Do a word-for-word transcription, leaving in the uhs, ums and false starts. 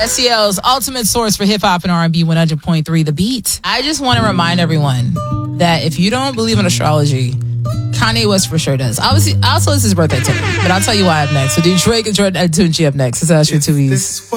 S C L's ultimate source for hip hop and R and B, one hundred point three The Beat. I just want to remind everyone that if you don't believe in astrology, Kanye West for sure does. Obviously, also it's his birthday today, but I'll tell you why up next. So Detroit and Jordan and Tunchi up next. It's Usher two E's.